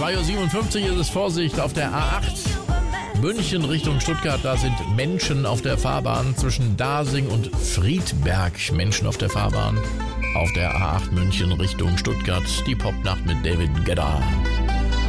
3:57 Uhr ist es. Vorsicht auf der A8. München Richtung Stuttgart, da sind Menschen auf der Fahrbahn zwischen Dasing und Friedberg. Menschen auf der Fahrbahn auf der A8 München Richtung Stuttgart. Die Popnacht mit David Guetta.